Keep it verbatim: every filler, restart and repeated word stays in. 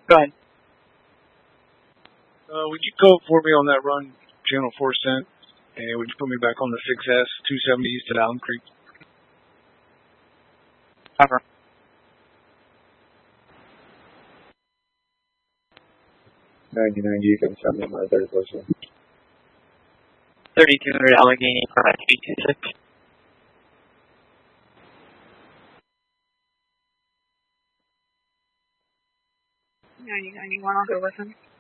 Go ahead. Uh, would you go for me on that run, channel four cent, and would you put me back on the six S, two seventy east at Allen Creek? Cover. ninety-nine, you can send me my third person. thirty-two hundred Allegheny for I three two six. ninety ninety-one, I'll go with him.